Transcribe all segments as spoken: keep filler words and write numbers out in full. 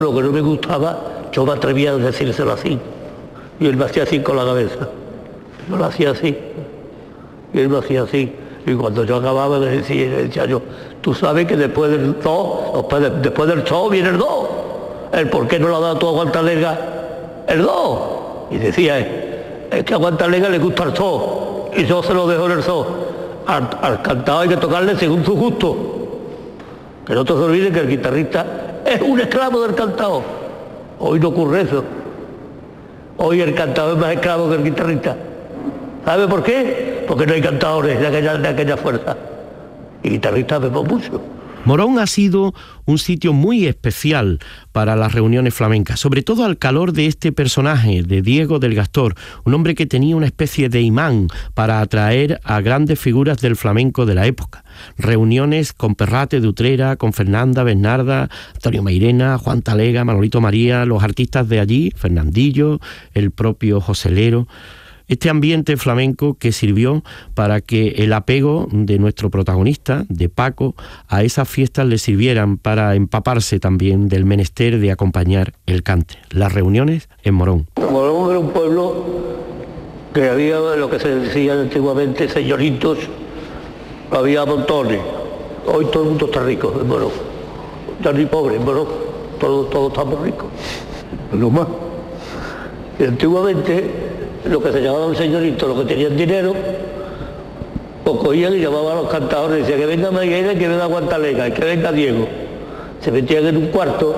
Lo que no me gustaba, yo me atrevía a decírselo así. Y él me hacía así con la cabeza. Yo lo hacía así. Y él me hacía así. Y cuando yo acababa de decir, le decía yo, tú sabes que después del do, después, de, después del sol viene el do. El por qué no lo ha dado tú a Guantalega el do. Y decía, es que a Guantalega le gusta el sol. Y yo se lo dejo en el sol. Al, al cantado hay que tocarle según su gusto. Que no te se olvide que el guitarrista es un esclavo del cantado. Hoy no ocurre eso. Hoy el cantador es más esclavo que el guitarrista. ¿Sabe por qué? Porque no hay cantadores de aquella, de aquella fuerza. Y guitarristas vemos mucho. Morón ha sido un sitio muy especial para las reuniones flamencas, sobre todo al calor de este personaje, de Diego del Gastor, un hombre que tenía una especie de imán para atraer a grandes figuras del flamenco de la época. Reuniones con Perrate de Utrera, con Fernanda, Bernarda, Antonio Mairena, Juan Talega, Manolito María, los artistas de allí, Fernandillo, el propio Joselero. Este ambiente flamenco que sirvió para que el apego de nuestro protagonista, de Paco, a esas fiestas le sirvieran para empaparse también del menester de acompañar el cante. Las reuniones en Morón. Morón era un pueblo que había lo que se decía antiguamente señoritos, había montones. Hoy todo el mundo está rico en Morón. Ya ni pobre en Morón, todos, todos estamos ricos. No más. Y antiguamente lo que se llamaban señoritos, los que tenían dinero, pues cogían y llamaban a los cantadores, decían que venga Mairena, que venga Guantalega, y que venga Diego. Se metían en un cuarto,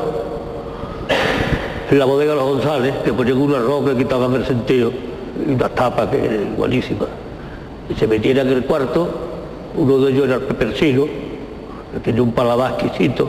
en la bodega de los González, que ponían un arroz que quitaban el sentido, y una tapa que era igualísima. Y se metían en el cuarto, uno de ellos era el Pepersino, que tenía un paladar exquisito,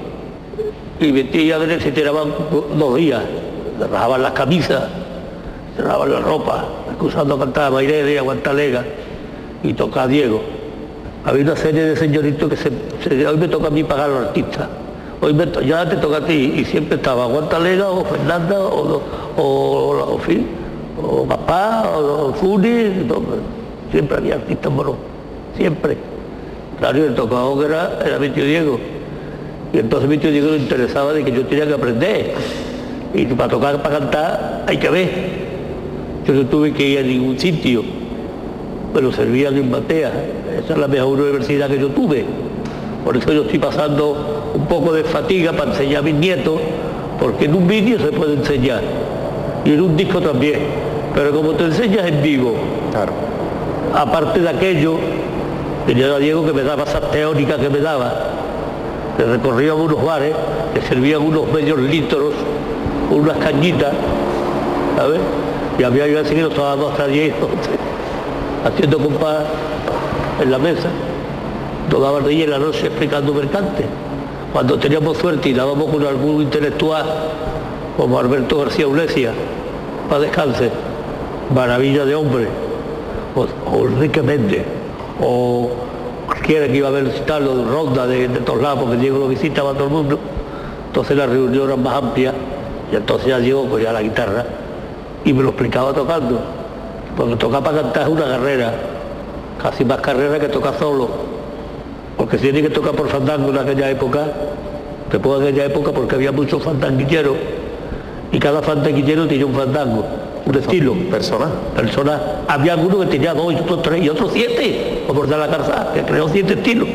y metían en él, se tiraban dos días, le rajaban las camisas, se lavaban la ropa, escuchando cantar a Mairena y a Guantalega y tocar a Diego. Había una serie de señoritos que se, se, hoy me toca a mí pagar a los artistas, hoy me, ya te toca a ti, y siempre estaba Guantalega o Fernanda o, o, o, o, fin, o papá o, o Funi, siempre había artistas en Morón, siempre. Claro, y el tocador que era, era mi tío Diego, y entonces mi tío Diego le interesaba de que yo tenía que aprender, y para tocar, para cantar, hay que ver. Yo no tuve que ir a ningún sitio, pero servían en Batea. Esa es la mejor universidad que yo tuve. Por eso yo estoy pasando un poco de fatiga para enseñar a mis nietos, porque en un vídeo se puede enseñar, y en un disco también. Pero como te enseñas en vivo, claro. Aparte de aquello, tenía a Diego que me daba esas teóricas que me daba. Le recorrían unos bares, le servían unos medios litros, unas cañitas, ¿sabes? Y había yo así que nos estábamos hasta diez, once, haciendo compás en la mesa, toda la día en la noche explicando mercante. Cuando teníamos suerte y dábamos con algún intelectual, como Alberto García Ulesia, para descanse, maravilla de hombre, o, o Enrique Méndez, o cualquiera que iba a visitarlo de Ronda, de, de todos lados, porque Diego lo visitaba a todo el mundo. Entonces la reunión era más amplia, y entonces ya Diego cogía la guitarra y me lo explicaba tocando, porque tocar para cantar es una carrera, casi más carrera que tocar solo, porque si tiene que tocar por fandango en aquella época, te puedo en aquella época porque había muchos fandanguilleros, y cada fandanguillero tenía un fandango, un estilo. Personal. Personal. Había algunos que tenía dos, y otros tres, y otros siete, como el de la Calzada, que creó siete estilos.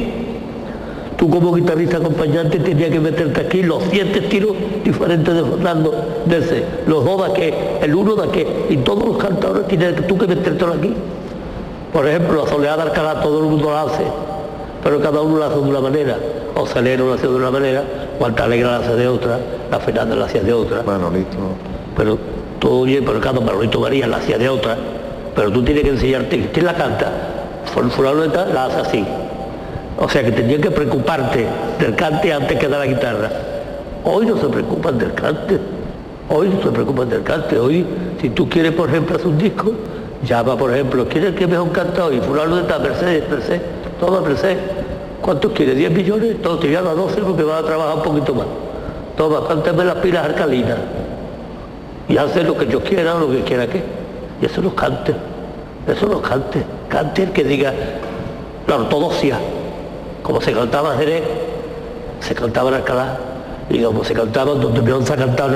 Tú como guitarrista acompañante tenías que meterte aquí los siete estilos diferentes de Fernando, de ese, los dos de aquel, el uno de aquel, y todos los cantadores tienes tú que metértelo aquí. Por ejemplo, la Soleá de Alcalá todo el mundo la hace, pero cada uno la hace de una manera. Joselero la hace de una manera, Guantalega la hace de otra, la Fernanda la hacía de otra. Manolito. Pero todo bien, pero cada Manolito María la hacía de otra, pero tú tienes que enseñarte, ¿quién la canta? Fulano de tal la hace así. O sea que tenías que preocuparte del cante antes que de la guitarra. Hoy no se preocupan del cante. Hoy no se preocupan del cante. Hoy, si tú quieres, por ejemplo, hacer un disco, llama, por ejemplo, ¿quieres que mejor cantado? Y fulano de tal, Mercedes, Mercedes, toma Mercedes. ¿Cuántos quieres? ¿diez millones? Todo te llama a doce porque vas a trabajar un poquito más. Toma, cántame las pilas alcalinas. Y hace lo que yo quiera o lo que quiera que. Y eso no cante. Eso no cante. Cante el que diga la ortodoxia. Como se cantaba en Jerez, se cantaba en Alcalá, y como se cantaba donde me han cantado